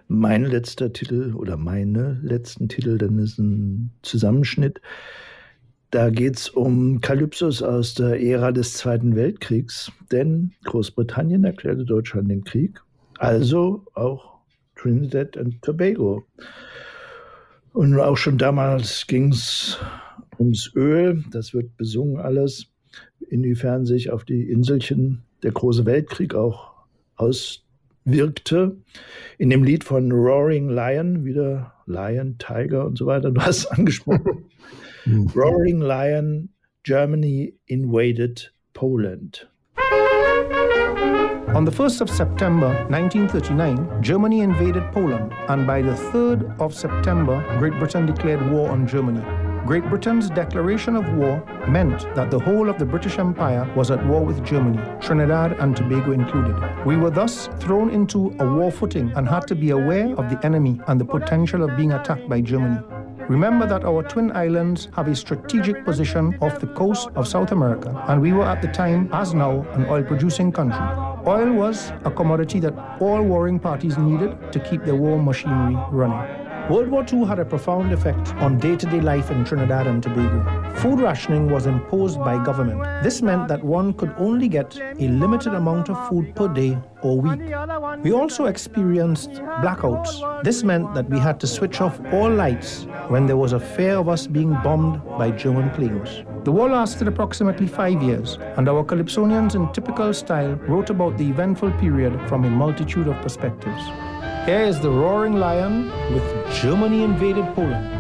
mein letzter Titel oder meine letzten Titel, denn es ist ein Zusammenschnitt. Da geht es um Kalypsos aus der Ära des Zweiten Weltkriegs, denn Großbritannien erklärte Deutschland den Krieg, also auch Trinidad und Tobago. Und auch schon damals ging es ums Öl, das wird besungen alles, inwiefern sich auf die Inselchen der Große Weltkrieg auch auswirkte. In dem Lied von Roaring Lion, wieder Lion, Tiger und so weiter, du hast es angesprochen. Roaring Lion, Germany invaded Poland. On the 1st of September 1939, Germany invaded Poland, and by the 3rd of September, Great Britain declared war on Germany. Great Britain's declaration of war meant that the whole of the British Empire was at war with Germany, Trinidad and Tobago included. We were thus thrown into a war footing and had to be aware of the enemy and the potential of being attacked by Germany. Remember that our twin islands have a strategic position off the coast of South America, and we were at the time, as now, an oil-producing country. Oil was a commodity that all warring parties needed to keep their war machinery running. World War II had a profound effect on day-to-day life in Trinidad and Tobago. Food rationing was imposed by government. This meant that one could only get a limited amount of food per day or week. We also experienced blackouts. This meant that we had to switch off all lights when there was a fear of us being bombed by German planes. The war lasted approximately 5 years, and our Calypsonians in typical style wrote about the eventful period from a multitude of perspectives. Here is the Roaring Lion with Germany invaded Poland.